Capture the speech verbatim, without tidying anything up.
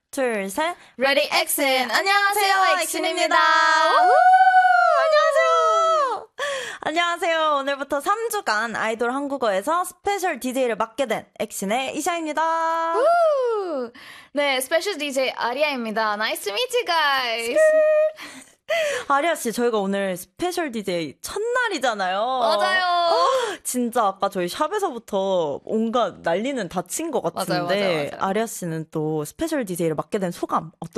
둘, 셋. Ready Action. 안녕하세요, 액션입니다. 안녕하세요. 안녕하세요. 오늘부터 삼 주간 아이돌 한국어에서 스페셜 디제이를 맡게 된 액션의 이샤입니다. 우! 네, 스페셜 디제이 아리아입니다. Nice to meet you guys. 아리아 씨, 저희가 오늘 스페셜 디제이 첫날이잖아요. 맞아요. 진짜 아까 저희 샵에서부터 온갖 난리는 다 친 것 같은데 맞아요, 맞아요, 맞아요. 아리아 씨는 또 스페셜 디제이를 맡게 된 소감